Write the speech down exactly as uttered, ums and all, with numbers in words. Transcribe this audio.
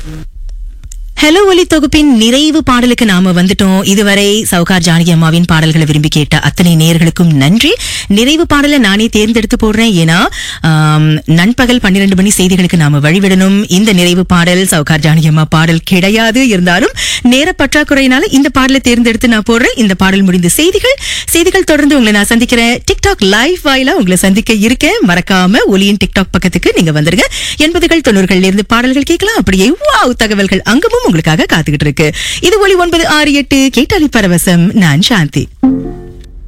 Hello ஒலி தொகுப்பின் நிறைவு பாடலுக்கு நாம வந்துட்டோம். இதுவரை சவுகார் ஜானகி அம்மாவின் பாடல்களை விரும்பி கேட்ட அத்தனை நேயர்களுக்கும் நன்றி. நிறைவு பாடலை நானே தேர்ந்தெடுத்து போடுறேன். ஏன்னா நண்பகல் பன்னிரண்டு மணி செய்திகளுக்கு நாம வழிவிடணும். இந்த நிறைவு பாடல் சவுகார் ஜானகி அம்மா பாடல் கிடையாது. இருந்தாலும் நேர பற்றாக்குறையினால இந்த பாடலை தேர்ந்தெடுத்து நான் போடுறேன். இந்த பாடல் முடிந்த செய்திகள் செய்திகள் தொடர்ந்து உங்களை நான் சந்திக்கிறேன். டிக்டாக் லைவ் வாயிலா உங்களை சந்திக்க இருக்கேன். மறக்காம ஒலியின் டிக்டாக் பக்கத்துக்கு நீங்க வந்துருங்க. எண்பதுகள் தொண்ணூறுகள்ல இருந்து பாடல்கள் கேட்கலாம். அப்படியே வாவ் தகவல்கள் அங்கமும் உங்களுக்காக காத்துக்கிட்டு இருக்கு. இது ஒலி ஒன்பது ஆறு எட்டு கேட்டாலி பரவசம். நான் சாந்தி.